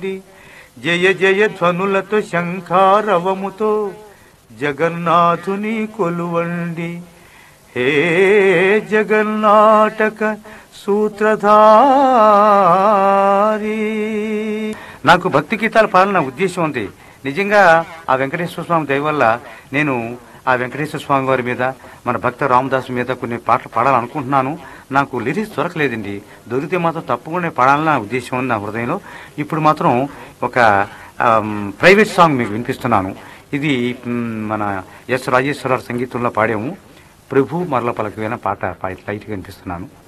జయ జయ ధ్వనులతో శంఖారవముతో జగన్నాథుని కొలువండి. హే జగన్నాటక సూత్రధారి. నాకు భక్తి గీతాలు పాడాలన్న ఉద్దేశం ఉంది. నిజంగా ఆ వెంకటేశ్వర స్వామి దయ వల్ల నేను ఆ వెంకటేశ్వర స్వామి వారి మీద, మన భక్త రామదాసు మీద కొన్ని పాటలు పాడాలనుకుంటున్నాను. నాకు లిరిక్స్ దొరకలేదండి. దొరికితే మాత్రం తప్పకుండా పాడాలన్న ఉద్దేశం ఉంది నా హృదయంలో. ఇప్పుడు మాత్రం ఒక ప్రైవేట్ సాంగ్ మీకు వినిపిస్తున్నాను. ఇది మన ఎస్ రాజేశ్వరరావు సంగీతంలో పాడాము. ప్రభు మరల పలకమైన పాట లైట్గా వినిపిస్తున్నాను.